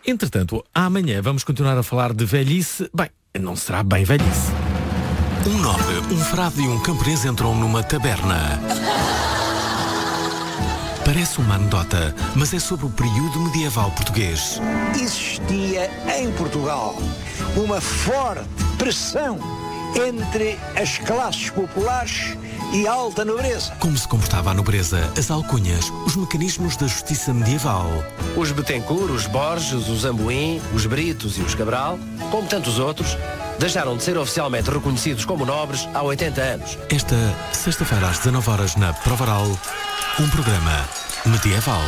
Entretanto, amanhã vamos continuar a falar de velhice. Bem, não será bem velhice. Um nobre, um frade e um camponês entram numa taberna. Parece uma anedota, mas é sobre o período medieval português. Existia em Portugal uma forte pressão entre as classes populares e a alta nobreza. Como se comportava a nobreza, as alcunhas, os mecanismos da justiça medieval. Os Betancourt, os Borges, os Amboim, os Britos e os Cabral, como tantos outros, deixaram de ser oficialmente reconhecidos como nobres há 80 anos. Esta sexta-feira às 19h na Provaral, um programa medieval.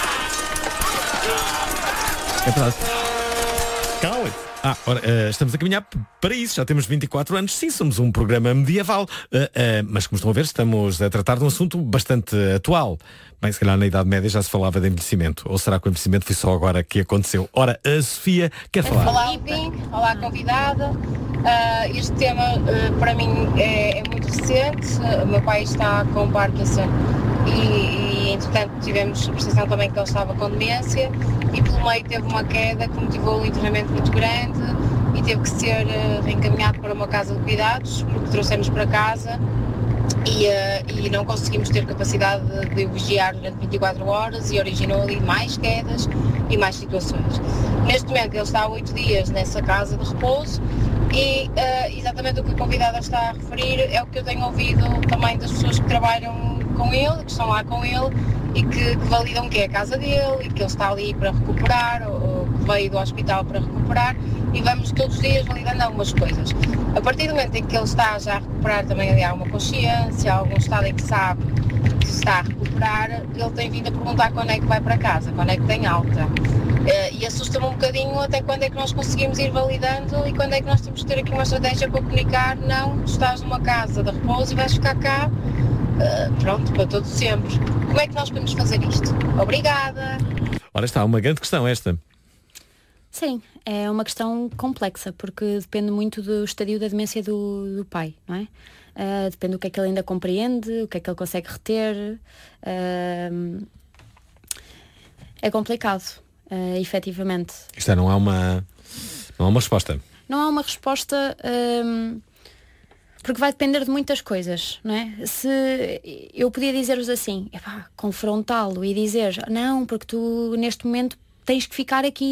É verdade. Calma. Ora, estamos a caminhar para isso, já temos 24 anos, sim, somos um programa medieval, mas como estão a ver, estamos a tratar de um assunto bastante atual. Bem, se calhar na Idade Média já se falava de envelhecimento, ou será que o envelhecimento foi só agora que aconteceu? Ora, a Sofia quer falar. Olá, Pim, olá, convidada. Este tema para mim é muito recente. O meu pai está com Parkinson e entretanto tivemos a percepção também que ele estava com demência e pelo meio teve uma queda que motivou um internamento muito grande e teve que ser reencaminhado para uma casa de cuidados, porque trouxemos para casa e não conseguimos ter capacidade de o vigiar durante 24 horas e originou ali mais quedas e mais situações. Neste momento ele está há 8 dias nessa casa de repouso e exatamente o que a convidada está a referir é o que eu tenho ouvido também das pessoas que trabalham com ele, que estão lá com ele e que validam que é a casa dele e que ele está ali para recuperar ou que veio do hospital para recuperar e vamos todos os dias validando algumas coisas. A partir do momento em que ele está já a recuperar também ali alguma consciência, algum estado em que sabe que está a recuperar, ele tem vindo a perguntar quando é que vai para casa, quando é que tem alta. E assusta-me um bocadinho até quando é que nós conseguimos ir validando e quando é que nós temos que ter aqui uma estratégia para comunicar, não, estás numa casa de repouso e vais ficar cá, pronto, para todo sempre. Como é que nós podemos fazer isto? Obrigada! Ora está, uma grande questão esta. Sim, é uma questão complexa, porque depende muito do estadio da demência do pai, não é? Depende do que é que ele ainda compreende, o que é que ele consegue reter. É complicado, efetivamente. Isto não há uma resposta. Não há uma resposta, porque vai depender de muitas coisas, não é? Se eu podia dizer-vos assim, confrontá-lo e dizer, não, porque tu neste momento tens que ficar aqui